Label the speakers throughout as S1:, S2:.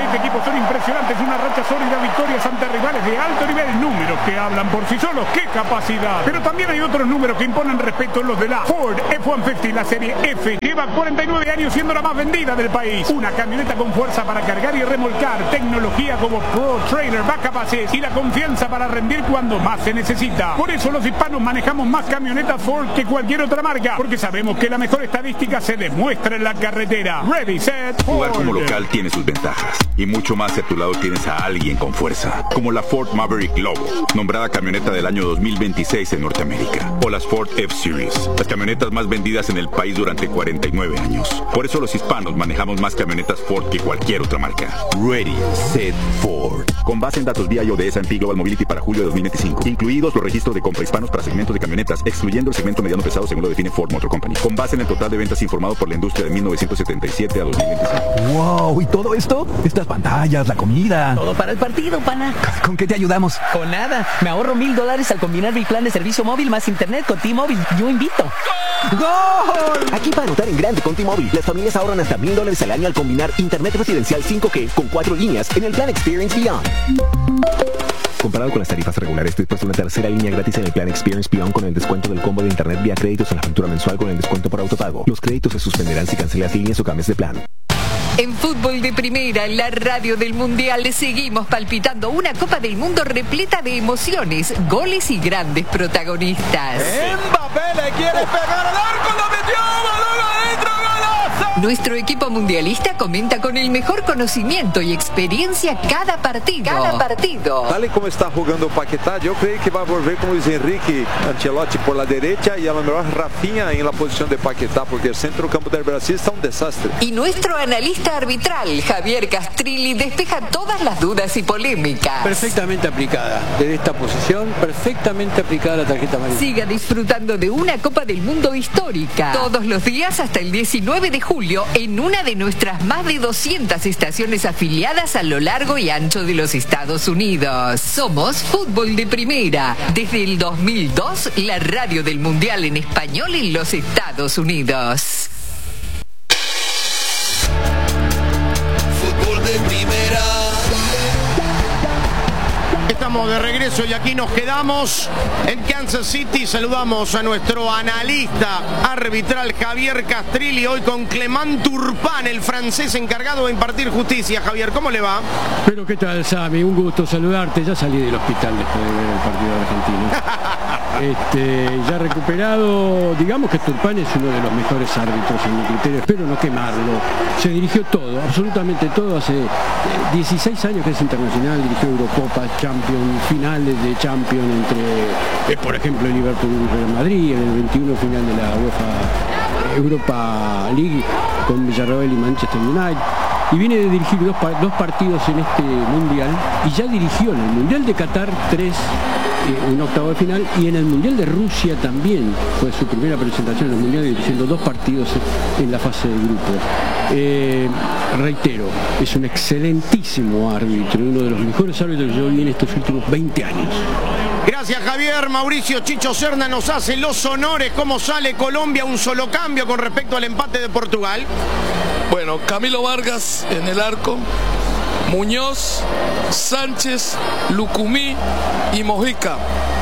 S1: este equipo son impresionantes, una racha sólida, victorias ante rivales de alto nivel, números que hablan por sí solos, ¡qué capacidad! Pero también hay otros números que imponen respeto, los de la Ford F-150, la serie F, lleva 49 años siendo la más vendida del país, una camioneta con fuerza para cargar y remolcar, tecnología como Pro Trailer, Backup Assist y la confianza para rendir cuando más se necesita. Por eso los hispanos manejamos más camionetas Ford que cualquier otra marca, porque sabemos que la mejor estadística se demuestra en la carretera. Ready, set, Ford.
S2: Jugar como local tiene sus ventajas, y mucho más si a tu lado tienes a alguien con fuerza, como la Ford Maverick Lobo, nombrada camioneta del año 2026 en Norteamérica, o las Ford F-Series, las camionetas más vendidas en el país durante 49 años. Por eso los hispanos manejamos más camionetas Ford que cualquier otra marca. Ready, set, Ford. Con base en datos BIO de S&P Global Mobility para julio de 2025, incluidos los registros de compra hispanos para segmentos de camionetas, excluyendo el segmento mediano pesado según lo define Ford Motor Company, con base en el total de ventas informado por la industria de 1977 a 2025.
S3: ¡Wow! ¿Y todo esto? Estas pantallas, la comida.
S4: Todo para el partido, pana.
S3: ¿Con qué te ayudamos?
S4: Con nada. Me ahorro $1,000 al combinar mi plan de servicio móvil más internet con T-Mobile. Yo invito.
S3: ¡Gol!
S5: Aquí para anotar en grande con T-Mobile, las familias ahorran hasta $1,000 al año al combinar internet residencial 5G con 4 líneas en el plan Experience Beyond. Comparado con las tarifas regulares, dispuesto una tercera línea gratis en el plan Experience Beyond con el descuento del combo de internet vía créditos en la factura mensual con el descuento por autopago. Los créditos se suspenderán si cancelas líneas o cambias de plan.
S6: En Fútbol de Primera, la radio del Mundial, seguimos palpitando una Copa del Mundo repleta de emociones, goles y grandes protagonistas.
S7: Mbappé le quiere pegar al arco, lo metió, balón adentro, golazo.
S6: Nuestro equipo mundialista comenta con el mejor conocimiento y experiencia cada partido.
S7: Tal y como está jugando Paquetá, yo creo que va a volver con Luis Enrique Ancelotti por la derecha y a lo mejor Rafinha en la posición de Paquetá, porque el centro campo del Brasil está un desastre.
S6: Y nuestro analista arbitral, Javier Castrilli, despeja todas las dudas y polémicas.
S8: Perfectamente aplicada. Desde esta posición, perfectamente aplicada la tarjeta amarilla.
S6: Siga disfrutando de una Copa del Mundo histórica. Todos los días hasta el 19 de julio en una de nuestras más de 200 estaciones afiliadas a lo largo y ancho de los Estados Unidos. Somos Fútbol de Primera. Desde el 2002, la radio del Mundial en español en los Estados Unidos.
S9: Estamos de regreso y aquí nos quedamos en Kansas City. Saludamos a nuestro analista arbitral Javier Castrilli, hoy con Clement Turpin, el francés encargado de impartir justicia. Javier, ¿cómo le va?
S8: Pero ¿qué tal, Sammy? Un gusto saludarte. Ya salí del hospital después de ver el partido argentino. Ya recuperado, digamos que Turpin es uno de los mejores árbitros en mi criterio. Espero no quemarlo. Se dirigió todo, absolutamente todo. Hace 16 años que es internacional, dirigió Eurocopa, Champions, finales de Champions entre, por ejemplo, el Liverpool y Real Madrid, en el 21 final de la UEFA Europa League con Villarreal y Manchester United. Y viene de dirigir dos partidos en este Mundial, y ya dirigió en el Mundial de Qatar 3, un octavo de final, y en el Mundial de Rusia también fue su primera presentación en el Mundial, dirigiendo 2 partidos en la fase de grupo. Reitero, es un excelentísimo árbitro, uno de los mejores árbitros que yo vi en estos últimos 20 años.
S9: Gracias, Javier. Mauricio Chicho Serna nos hace los honores. ¿Cómo sale Colombia? Un solo cambio con respecto al empate de Portugal.
S10: Bueno, Camilo Vargas en el arco, Muñoz, Sánchez, Lucumí y Mojica,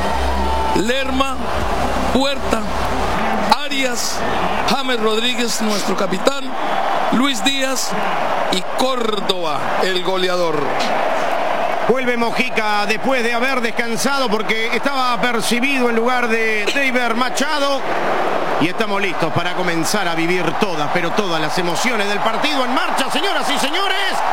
S10: Lerma, Puerta, Arias, James Rodríguez, nuestro capitán, Luis Díaz y Córdoba, el goleador.
S9: Vuelve Mojica después de haber descansado porque estaba apercibido en lugar de David Machado. Y estamos listos para comenzar a vivir todas, pero todas las emociones del partido en marcha, señoras y señores.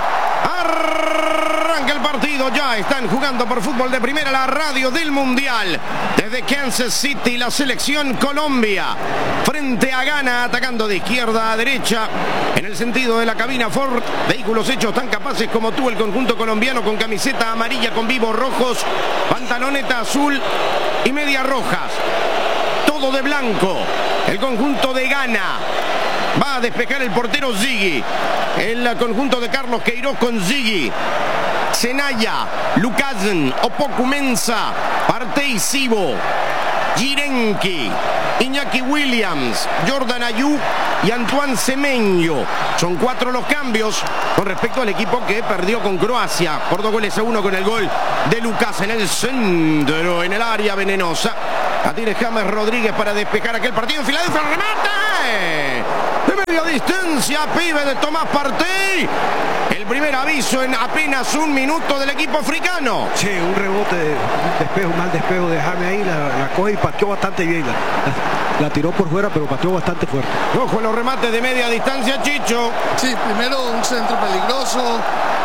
S9: Arranca el partido, ya están jugando por Fútbol de Primera, la radio del Mundial. Desde Kansas City, la selección Colombia, frente a Ghana, atacando de izquierda a derecha. En el sentido de la cabina Ford, vehículos hechos tan capaces como tú, el conjunto colombiano, con camiseta amarilla con vivos rojos, pantaloneta azul y medias rojas. Todo de blanco, el conjunto de Ghana. Va a despejar el portero Ziggy. El conjunto de Carlos Queiroz con Ziggy, Senaya, Lukasen, Opoku-Mensah, Partey Sibo, Jirenki, Iñaki Williams, Jordan Ayew y Antoine Semenyo. Son 4 los cambios con respecto al equipo que perdió con Croacia por 2-1 con el gol de Lucas en el centro, en el área venenosa. La tiene James Rodríguez para despejar aquel partido en Filadelfia. ¡Remate! De media distancia, pibe de Tomás Partey. El primer aviso en apenas un minuto del equipo africano.
S11: Sí, un rebote, un mal despejo de James ahí, la coge y pateó bastante bien. La tiró por fuera, pero pateó bastante fuerte.
S9: Ojo a los remates de media distancia, Chicho.
S10: Sí, primero un centro peligroso.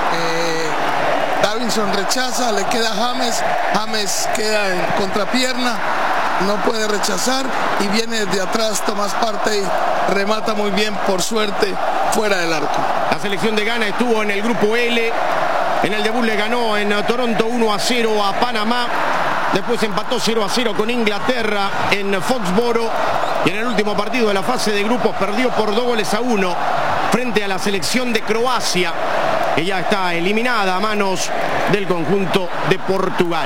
S10: Davinson rechaza, le queda a James. James queda en contrapierna, no puede rechazar y viene desde atrás Tomás Partey, remata muy bien, por suerte, fuera del arco.
S9: La selección de Ghana estuvo en el grupo L. En el debut le ganó en Toronto 1-0 a Panamá. Después empató 0-0 con Inglaterra en Foxboro. Y en el último partido de la fase de grupos perdió por 2-1 frente a la selección de Croacia, que ya está eliminada a manos del conjunto de Portugal.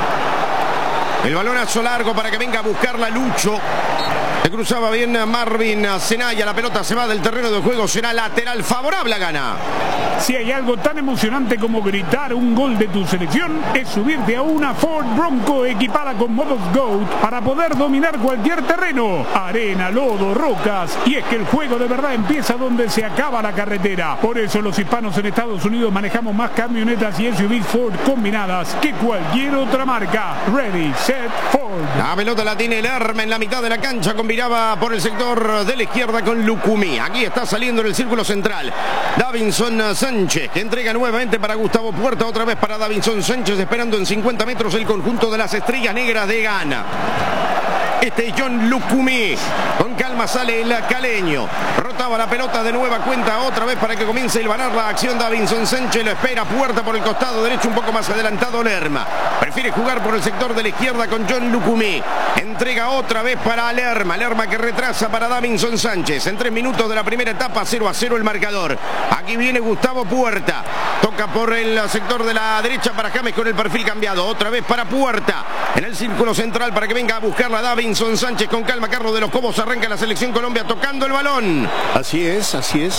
S9: El balonazo largo para que venga a buscarla Lucho. Le cruzaba bien Marvin Senaya. La pelota se va del terreno de juego. Será lateral favorable a Ghana.
S1: Si hay algo tan emocionante como gritar un gol de tu selección, es subirte a una Ford Bronco equipada con modos GOAT para poder dominar cualquier terreno. Arena, lodo, rocas. Y es que el juego de verdad empieza donde se acaba la carretera. Por eso los hispanos en Estados Unidos manejamos más camionetas y SUVs Ford combinadas que cualquier otra marca. Ready, set, Ford.
S9: La pelota la tiene Lerma en la mitad de la cancha. Combinaba por el sector de la izquierda con Lucumí. Aquí está saliendo en el círculo central Davinson Sánchez, que entrega nuevamente para Gustavo Puerta. Otra vez para Davinson Sánchez, esperando en 50 metros el conjunto de las Estrellas Negras de Ghana. Este es John Lucumí. Con calma sale el caleño. Rotaba la pelota de nueva cuenta otra vez para que comience a hilvanar la acción. Davinson Sánchez lo espera. Puerta por el costado derecho, un poco más adelantado Lerma. Prefiere jugar por el sector de la izquierda con John Lucumí. Entrega otra vez para Lerma. Lerma que retrasa para Davinson Sánchez. En 3 minutos de la primera etapa, 0-0 el marcador. Aquí viene Gustavo Puerta. Toca por el sector de la derecha para James con el perfil cambiado. Otra vez para Puerta. En el círculo central para que venga a buscarla Davinson Sánchez con calma. Carlos de los Cobos arranca la selección Colombia tocando el balón.
S12: Así es.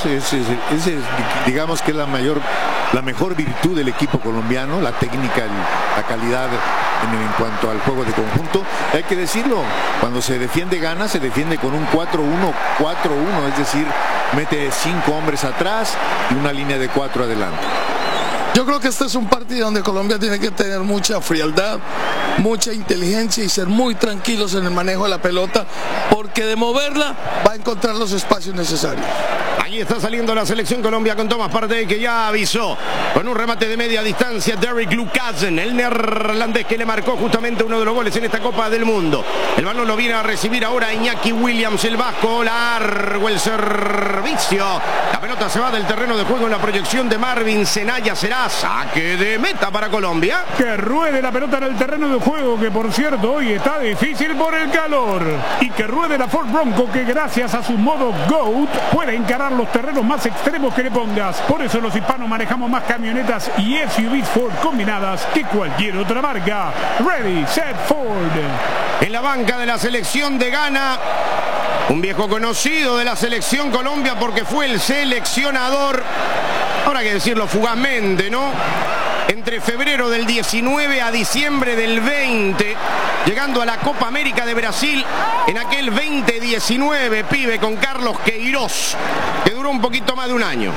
S12: Digamos que es la mejor virtud del equipo colombiano, la técnica, la calidad en cuanto al juego de conjunto. Hay que decirlo, cuando se defiende Ghana, se defiende con un 4-1-4-1, es decir, mete 5 hombres atrás y una línea de 4 adelante.
S10: Yo creo que este es un partido donde Colombia tiene que tener mucha frialdad, mucha inteligencia y ser muy tranquilos en el manejo de la pelota, porque de moverla va a encontrar los espacios necesarios.
S9: Ahí está saliendo la selección Colombia con Tomás Partey, que ya avisó con un remate de media distancia. Derrick Lucassen, el neerlandés que le marcó justamente uno de los goles en esta Copa del Mundo. El balón lo viene a recibir ahora Iñaki Williams, el vasco. Largo el servicio. La pelota se va del terreno de juego en la proyección de Marvin Senaya. Será saque de meta para Colombia.
S1: Que ruede la pelota en el terreno de juego, que por cierto hoy está difícil por el calor. Y que ruede la Ford Bronco, que gracias a su modo GOAT puede encarar los terrenos más extremos que le pongas. Por eso los hispanos manejamos más camionetas y SUVs Ford combinadas que cualquier otra marca. Ready, set, Ford.
S9: En la banca de la selección de Ghana, un viejo conocido de la selección Colombia porque fue el seleccionador, ahora hay que decirlo fugazmente, ¿no? Entre febrero del 19 a diciembre del 20, llegando a la Copa América de Brasil en aquel 2019, pibe, con Carlos Queiroz, que duró un poquito más de un año.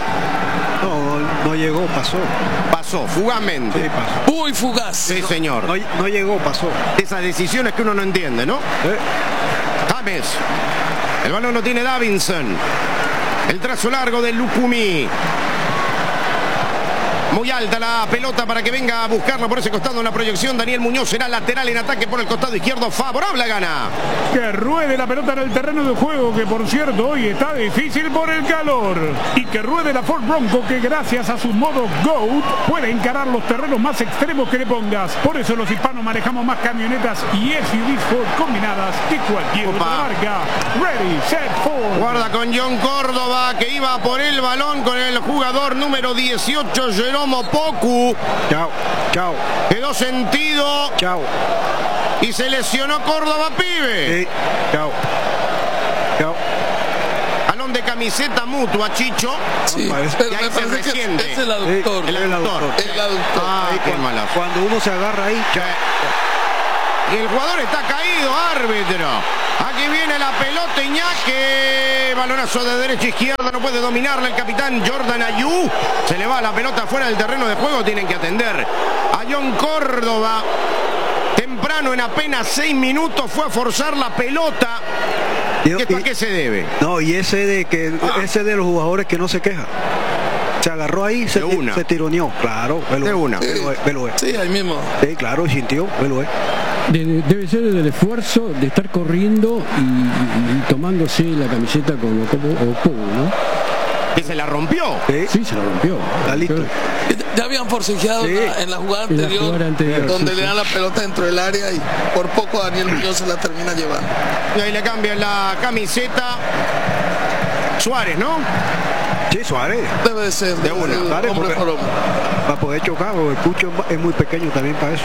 S11: No llegó, pasó.
S9: Pasó, fugazmente.
S11: Sí, pasó.
S10: Muy fugaz.
S9: Sí, señor.
S11: No llegó, pasó.
S9: Esas decisiones que uno no entiende, ¿no? James. El balón lo tiene Davinson. El trazo largo de Lucumí. Muy alta la pelota para que venga a buscarla por ese costado en la proyección. Daniel Muñoz será lateral en ataque por el costado izquierdo, favorable a Ghana.
S1: Que ruede la pelota en el terreno de juego, que por cierto hoy está difícil por el calor. Y que ruede la Ford Bronco, que gracias a su modo GOAT puede encarar los terrenos más extremos que le pongas. Por eso los hispanos manejamos más camionetas y SUVs Ford combinadas que cualquier otra marca. Ready, set, Ford.
S9: Guarda con John Córdoba, que iba por el balón con el jugador número 18, Jerome Poku.
S11: Chao.
S9: Quedó sentido.
S11: Chao.
S9: Y se lesionó Córdoba, pibe.
S11: Sí. Chao.
S9: Balón de camiseta mutua, Chicho.
S10: Sí, pero me parece que es el aductor.
S9: El aductor.
S10: El aductor.
S9: Ah, qué mala.
S11: Cuando uno se agarra ahí,
S9: y el jugador está caído, árbitro. Aquí viene la pelota, Iñaki. Balonazo de derecha a izquierda, no puede dominarla el capitán Jordan Ayew. Se le va la pelota fuera del terreno de juego, tienen que atender a John Córdoba. Temprano, en apenas 6 minutos, fue a forzar la pelota. ¿Esto a qué se debe?
S11: No, y ese de los jugadores que no se queja. Se agarró ahí, se tironeó. Claro,
S9: de una.
S11: Velo es.
S10: Sí, ahí mismo.
S11: Sí, claro, sintió, velo es.
S8: Debe ser del esfuerzo de estar corriendo y tomándose la camiseta como ¿no?
S9: Que se la rompió.
S8: Sí, se la rompió.
S11: Está listo.
S10: Ya habían forcejeado en la jugada anterior, donde le dan la pelota dentro del área y por poco Daniel Muñoz se la termina llevando.
S9: Y ahí le cambian la camiseta Suárez, ¿no?
S11: Sí, Suárez.
S10: Debe de ser.
S9: De una.
S11: Suárez,
S10: hombre por hombre.
S11: Para poder chocar, o el Cucho es muy pequeño también para eso.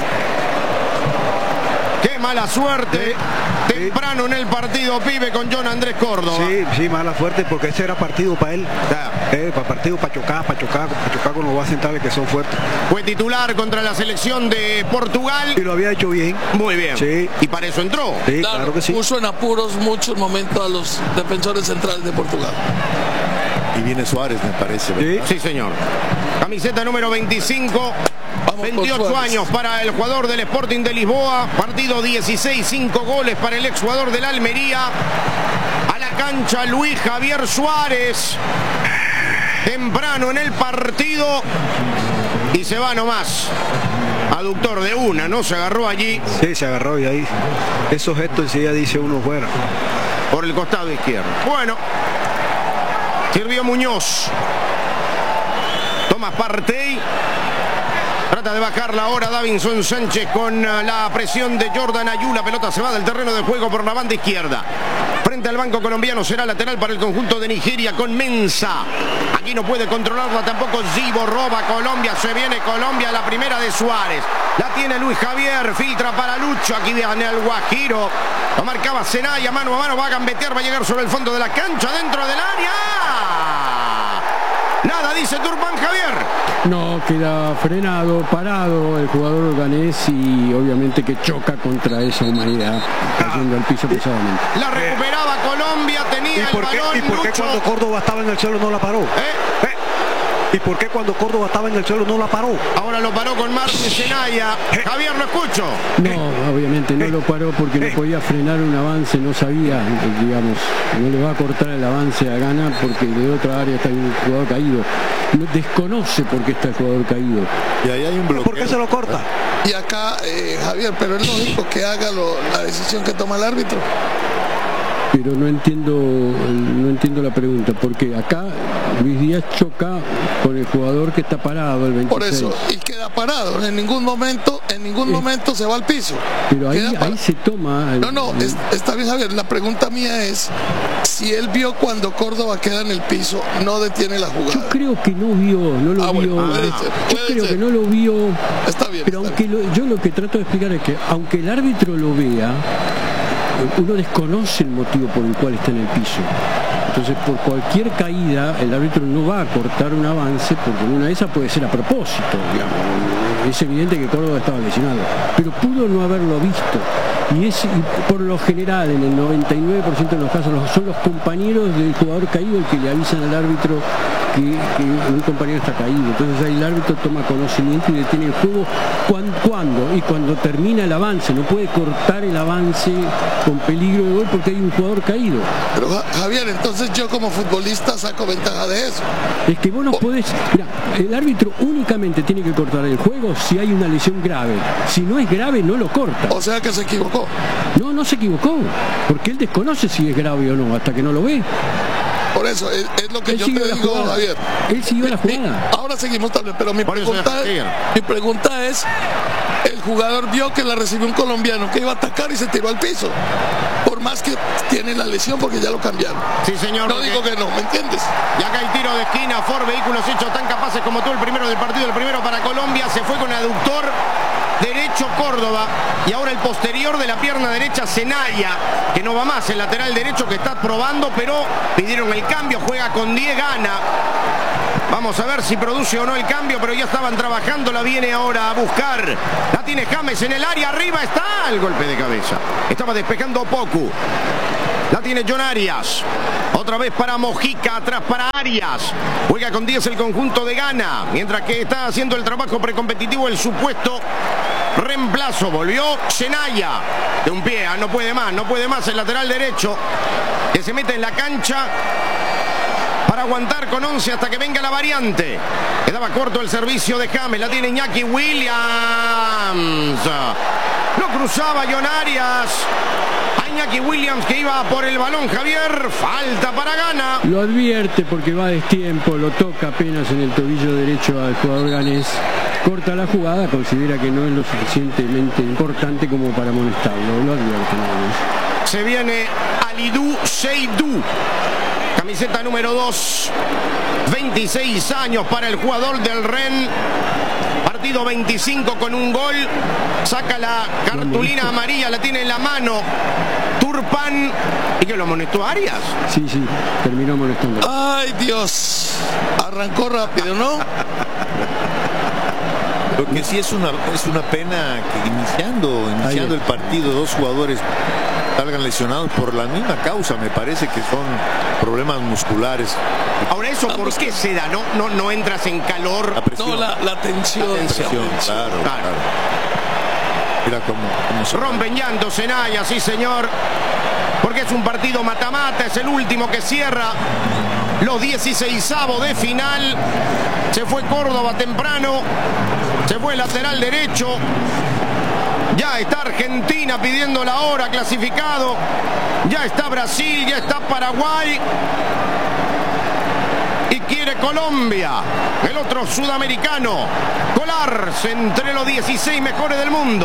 S9: Qué mala suerte. Temprano en el partido, pibe, con John Andrés Córdoba.
S11: Sí, mala suerte, porque ese era partido para él. Para partido, para chocar con los bases centrales que son fuertes.
S9: Fue titular contra la selección de Portugal.
S11: Y lo había hecho bien.
S9: Muy bien.
S11: Sí.
S9: Y para eso entró.
S11: Sí, claro que sí.
S10: Puso en apuros muchos momentos a los defensores centrales de Portugal.
S12: Y viene Suárez, me parece.
S9: Sí, señor. Camiseta número 25. 28 años para el jugador del Sporting de Lisboa. Partido 16, 5 goles para el exjugador del Almería. A la cancha Luis Javier Suárez. Temprano en el partido. Y se va nomás. Aductor de una, ¿no? Se agarró allí.
S11: Sí, se agarró y ahí. Esos gestos enseguida dice uno fuera.
S9: Por el costado izquierdo. Bueno. Sirvió Muñoz. Tomás Partey. Trata de bajarla ahora Davinson Sánchez con la presión de Jordan Ayew. La pelota se va del terreno de juego por la banda izquierda. Frente al banco colombiano será lateral para el conjunto de Nigeria con Mensah. Aquí no puede controlarla tampoco Zibo. Roba Colombia. Se viene Colombia. La primera de Suárez. La tiene Luis Javier. Filtra para Lucho. Aquí viene el Guajiro. Lo marcaba Senaya. Mano a mano. Va a gambetear. Va a llegar sobre el fondo de la cancha. Dentro del área. Nada, dice Turpán Javier.
S8: No, queda frenado, parado el jugador ganés y obviamente que choca contra esa humanidad, cayendo al piso pesadamente.
S9: La recuperaba Colombia, tenía el balón.
S11: ¿Y por qué cuando Córdoba estaba en el suelo no la paró? ¿Y por qué cuando Córdoba estaba en el suelo no la paró?
S9: Ahora lo paró con Martín Senaya. Javier, lo escucho.
S8: No, obviamente no lo paró porque no podía frenar un avance, no sabía, digamos, no le va a cortar el avance a Ghana porque de otra área está un jugador caído. No, desconoce por qué está el jugador caído.
S12: Y ahí hay un bloqueo.
S11: ¿Por qué se lo corta?
S10: Y acá, Javier, pero es lógico que haga la decisión que toma el árbitro.
S8: Pero no entiendo la pregunta, porque acá Luis Díaz choca con el jugador que está parado, el 26.
S10: Por eso, y queda parado, en ningún momento se va al piso.
S8: Pero ahí se toma...
S10: Está bien, Javier, la pregunta mía es, si él vio cuando Córdoba queda en el piso, no detiene la jugada.
S8: Yo creo que no vio, no lo vio. Yo creo que no lo vio.
S10: Está bien.
S8: Pero aunque yo lo que trato de explicar es que, aunque el árbitro lo vea, uno desconoce el motivo por el cual está en el piso. Entonces, por cualquier caída, el árbitro no va a cortar un avance, porque una de esas puede ser a propósito, digamos. Es evidente que Córdoba estaba lesionado, pero pudo no haberlo visto. Y por lo general, en el 99% de los casos, son los compañeros del jugador caído el que le avisan al árbitro que un compañero está caído. Entonces ahí el árbitro toma conocimiento y detiene el juego cuando termina el avance. No puede cortar el avance con peligro de gol porque hay un jugador caído.
S10: Pero Javier, entonces yo como futbolista saco ventaja de eso.
S8: Es que vos no podés... Mirá, el árbitro únicamente tiene que cortar el juego si hay una lesión grave. Si no es grave, no lo corta.
S10: O sea que se equivocó.
S8: No se equivocó, porque él desconoce si es grave o no, hasta que no lo ve.
S10: Por eso, es lo que yo te digo, Javier.
S8: Él siguió la jugada.
S10: Ahora seguimos tal vez, pero mi pregunta es, el jugador vio que la recibió un colombiano que iba a atacar y se tiró al piso. Por más que tiene la lesión porque ya lo cambiaron.
S9: Sí, señor.
S10: No digo que no, ¿me entiendes?
S9: Y acá hay tiro de esquina, Ford Vehículos hechos tan capaces como tú, el primero del partido, el primero para Colombia, se fue con aductor. derecho Córdoba y ahora el posterior de la pierna derecha Zenaya, que no va más, el lateral derecho que está probando, pero pidieron el cambio, juega con 10 Gana. Vamos a ver si produce o no el cambio, pero ya estaban trabajando, la viene ahora a buscar. La tiene James en el área, arriba está el golpe de cabeza. Estaba despejando Poku. La tiene John Arias. Otra vez para Mojica, atrás para Arias. Juega con 10 el conjunto de Ghana. Mientras que está haciendo el trabajo precompetitivo el supuesto reemplazo. Volvió Zenaya. De un pie, no puede más el lateral derecho. Que se mete en la cancha para aguantar con 11 hasta que venga la variante. Quedaba corto el servicio de James. La tiene Iñaki Williams. Lo cruzaba John Arias. Iñaki Williams que iba por el balón, Javier, falta para Ghana.
S8: Lo advierte porque va a destiempo, lo toca apenas en el tobillo derecho al jugador ganés. Corta la jugada, considera que no es lo suficientemente importante como para amonestarlo. Lo advierte nada más.
S9: Se viene Alidou Seydou, camiseta número 2, 26 años para el jugador del Rennes. Partido 25 con un gol. Saca la cartulina amarilla, la tiene en la mano Turpan. ¿Y que lo amonestó Arias?
S8: Sí, terminó amonestando.
S10: Ay, Dios. Arrancó rápido, ¿no?
S12: Lo que sí es una pena que iniciando el partido, dos jugadores salgan lesionados por la misma causa. Me parece que son problemas musculares.
S9: Ahora, ¿eso por qué se da? ¿No entras en calor?
S12: La presión.
S10: No, la tensión.
S12: Claro. Mira cómo se
S9: rompen llanto Zenaya, sí señor. Porque es un partido mata-mata, es el último que cierra los 16avos de final. Se fue Córdoba temprano, se fue el lateral derecho. Ya está Argentina pidiendo la hora, clasificado. Ya está Brasil, ya está Paraguay. Y quiere Colombia, el otro sudamericano, colarse entre los 16 mejores del mundo.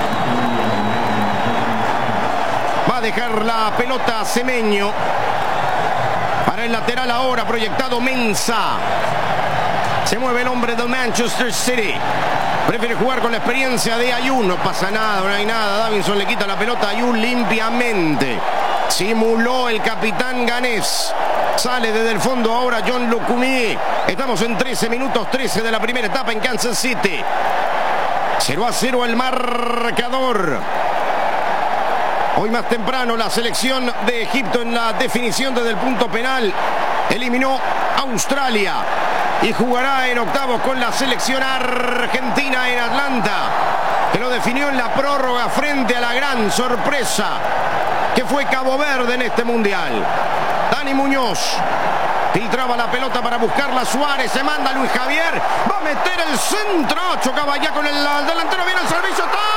S9: Va a dejar la pelota Semeño. Para el lateral ahora, proyectado Mensah. Se mueve el hombre del Manchester City. Prefiere jugar con la experiencia de Ayun. No pasa nada, no hay nada. Davinson le quita la pelota a Ayun limpiamente. Simuló el capitán ganés. Sale desde el fondo ahora John Lucumí. Estamos en 13 minutos 13 de la primera etapa en Kansas City. 0-0 el marcador. Hoy más temprano la selección de Egipto en la definición desde el punto penal eliminó a Australia y jugará en octavos con la selección argentina en Atlanta, que lo definió en la prórroga frente a la gran sorpresa que fue Cabo Verde en este mundial. Dani Muñoz filtraba la pelota para buscarla Suárez, se manda Luis Javier, va a meter el centro, chocaba ya con el delantero, viene el servicio, ¡está!